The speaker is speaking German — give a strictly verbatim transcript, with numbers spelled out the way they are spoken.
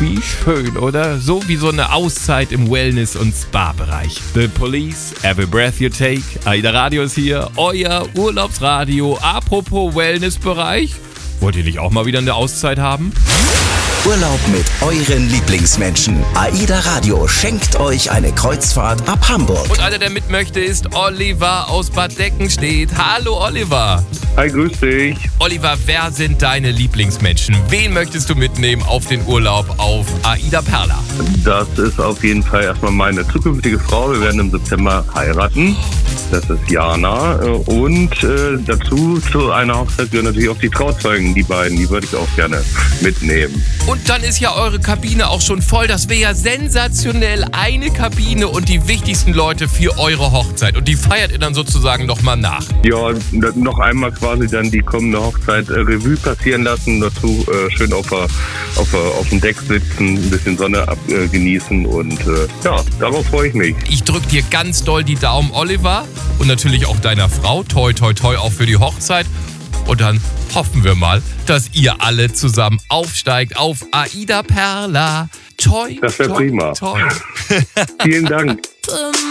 Wie schön, oder? So wie so eine Auszeit im Wellness- und Spa-Bereich. The Police, Every Breath You Take. AIDA Radio ist hier, euer Urlaubsradio. Apropos Wellnessbereich, wollt ihr nicht auch mal wieder eine Auszeit haben? Urlaub mit euren Lieblingsmenschen. AIDA Radio schenkt euch eine Kreuzfahrt ab Hamburg. Und einer, der mit möchte, ist Oliver aus Bad Deckenstedt. Hallo Oliver. Hi, grüß dich. Oliver, wer sind deine Lieblingsmenschen? Wen möchtest du mitnehmen auf den Urlaub auf AIDA Perla? Das ist auf jeden Fall erstmal meine zukünftige Frau. Wir werden im September heiraten. Das ist Jana. Und äh, dazu zu einer Hochzeit gehören natürlich auch die Trauzeugen, die beiden. Die würde ich auch gerne mitnehmen. Und dann ist ja eure Kabine auch schon voll. Das wäre ja sensationell. Eine Kabine und die wichtigsten Leute für eure Hochzeit. Und die feiert ihr dann sozusagen nochmal nach. Ja, noch einmal quasi dann die kommende Hochzeit äh, Revue passieren lassen. Dazu äh, schön auf, der, auf, der, auf dem Deck sitzen, ein bisschen Sonne ab, äh, genießen. Und äh, ja, darauf freue ich mich. Ich drücke dir ganz doll die Daumen, Oliver. Und natürlich auch deiner Frau. Toi, toi, toi, auch für die Hochzeit. Und dann hoffen wir mal, dass ihr alle zusammen aufsteigt auf AIDA Perla. Toi, das wäre toi, prima. Toi. Vielen Dank.